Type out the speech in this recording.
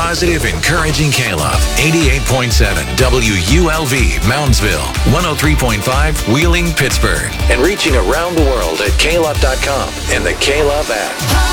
positive, encouraging K-Love. 88.7 WULV, Moundsville. 103.5 Wheeling, Pittsburgh. And reaching around the world at klove.com and the K-Love app.